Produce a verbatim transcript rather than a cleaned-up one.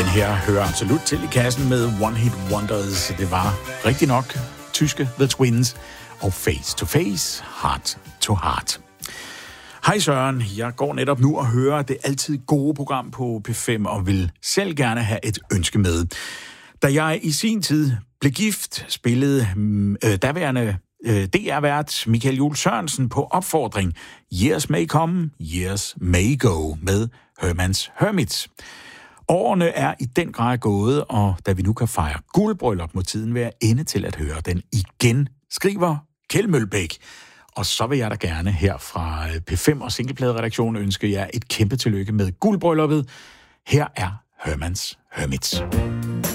Den her hører absolut til i kassen med One Hit Wonders. Det var rigtig nok tyske The Twins og Face to Face, Heart to Heart. Hej Søren, jeg går netop nu og hører det altid gode program på P fem og vil selv gerne have et ønske med. Da jeg i sin tid blev gift, spillede øh, daværende øh, D R-vært Michael Juhl Sørensen på opfordring Years May Come, Years May Go med Herman's Hermits. Årene er i den grad gået, og da vi nu kan fejre guldbryllup, må tiden være inde til at høre den igen, skriver Kjeld Mølbæk. Og så vil jeg da gerne her fra P fem og Singleplade-redaktionen ønske jer et kæmpe tillykke med guldbrylluppet. Her er Herman's Hermits.